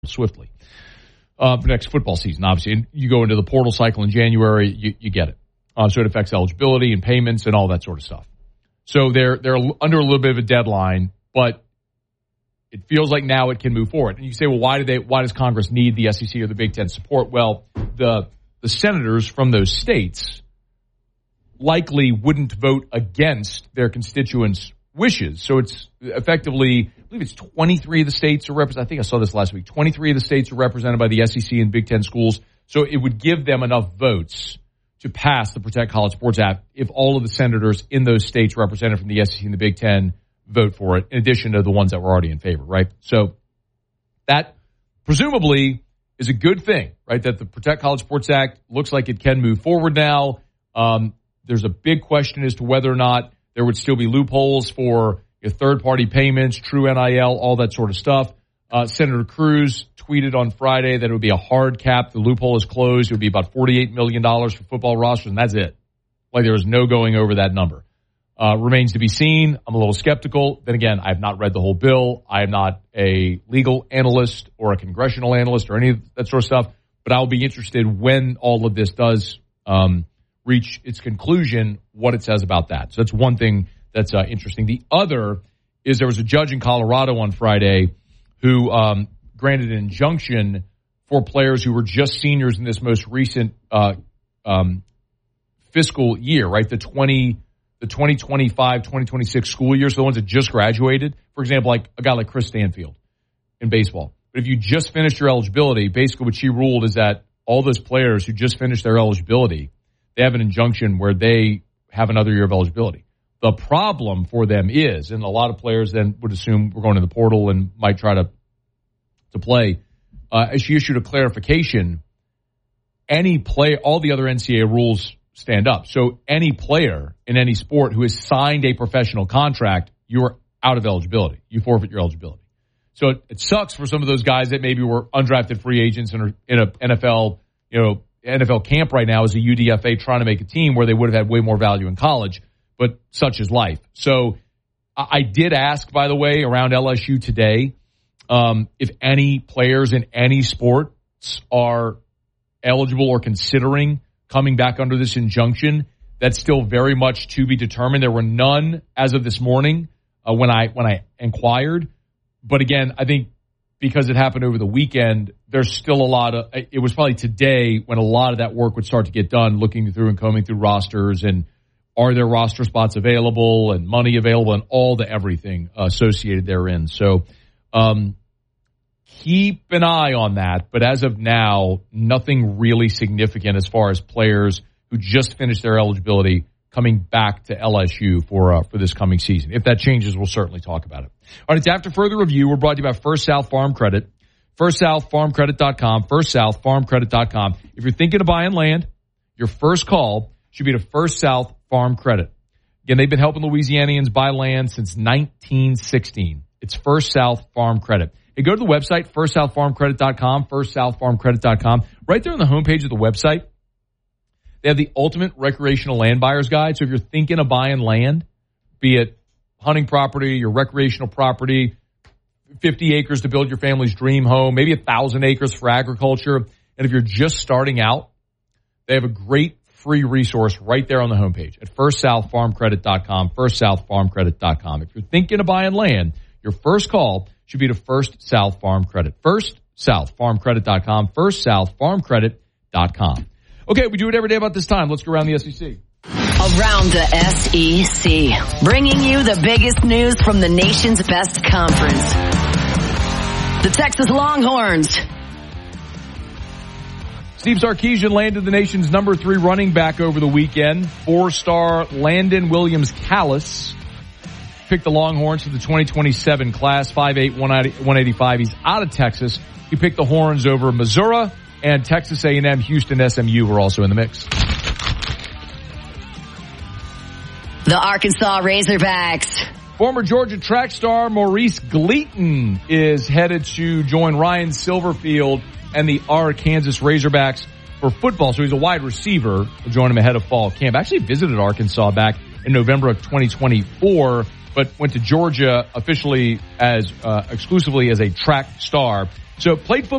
swiftly for next football season, obviously. And you go into the portal cycle in January, you get it. So it affects eligibility and payments and all that sort of stuff. So they're under a little bit of a deadline, but it feels like now it can move forward. And you say, well, why does Congress need the SEC or the Big Ten support? Well, the senators from those states likely wouldn't vote against their constituents' wishes. So it's effectively, I believe it's 23 of the states are represented. I think I saw this last week. 23 of the states are represented by the SEC and Big Ten schools. So it would give them enough votes to pass the Protect College Sports Act if all of the senators in those states represented from the SEC and the Big Ten vote for it, in addition to the ones that were already in favor, right? So that presumably is a good thing, right? That the Protect College Sports Act looks like it can move forward now. There's a big question as to whether or not there would still be loopholes for third-party payments, true NIL, all that sort of stuff. Senator Cruz tweeted on Friday that it would be a hard cap. The loophole is closed. It would be about $48 million for football rosters, and that's it. Like there was no going over that number. Remains to be seen. I'm a little skeptical. Then again, I have not read the whole bill. I am not a legal analyst or a congressional analyst or any of that sort of stuff, but I'll be interested when all of this does reach its conclusion, what it says about that. So that's one thing that's interesting. The other is there was a judge in Colorado on Friday who granted an injunction for players who were just seniors in this most recent fiscal year, right? The 2025-2026 school year, so the ones that just graduated. For example, like a guy like Chris Stanfield in baseball. But if you just finished your eligibility, basically what she ruled is that all those players who just finished their eligibility, they have an injunction where they have another year of eligibility. The problem for them is, and a lot of players then would assume we're going to the portal and might try to play, she issued a clarification. Any player, all the other NCAA rules stand up. So any player in any sport who has signed a professional contract, you're out of eligibility. You forfeit your eligibility. So it sucks for some of those guys that maybe were undrafted free agents and are in a NFL, NFL camp right now as a UDFA trying to make a team where they would have had way more value in college, but such is life. So I did ask, by the way, around LSU today, if any players in any sports are eligible or considering coming back under this injunction. That's still very much to be determined. There were none as of this morning when I inquired. But again, I think because it happened over the weekend, there's still a lot of, it was probably today when a lot of that work would start to get done, looking through and combing through rosters and are there roster spots available and money available and all the everything associated therein. So keep an eye on that. But as of now, nothing really significant as far as players who just finished their eligibility coming back to LSU for this coming season. If that changes, we'll certainly talk about it. All right, it's After Further Review. We're brought to you by First South Farm Credit. FirstSouthFarmCredit.com. FirstSouthFarmCredit.com. If you're thinking of buying land, your first call should be to First South Farm Credit. Again, they've been helping Louisianians buy land since 1916. It's First South Farm Credit. Hey, go to the website, FirstSouthFarmCredit.com, FirstSouthFarmCredit.com. Right there on the homepage of the website, they have the ultimate recreational land buyer's guide. So if you're thinking of buying land, be it hunting property, your recreational property, 50 acres to build your family's dream home, maybe 1,000 acres for agriculture. And if you're just starting out, they have a great free resource right there on the homepage at FirstSouthFarmCredit.com, FirstSouthFarmCredit.com. If you're thinking of buying land, your first call should be to First South Farm Credit. FirstSouthFarmCredit.com, FirstSouthFarmCredit.com. Okay, we do it every day about this time. Let's go around the SEC. Around the SEC, bringing you the biggest news from the nation's best conference. The Texas Longhorns. Steve Sarkisian landed the nation's number 3 running back over the weekend. 4-star Landon Williams-Callis picked the Longhorns for the 2027 class, 5'8", 185. He's out of Texas. He picked the Horns over Missouri, and Texas A&M, Houston, SMU were also in the mix. The Arkansas Razorbacks. Former Georgia track star Maurice Gleaton is headed to join Ryan Silverfield and the Arkansas Razorbacks for football. So he's a wide receiver. We'll join him ahead of fall camp. Actually visited Arkansas back in November of 2024, but went to Georgia officially as exclusively as a track star. So played football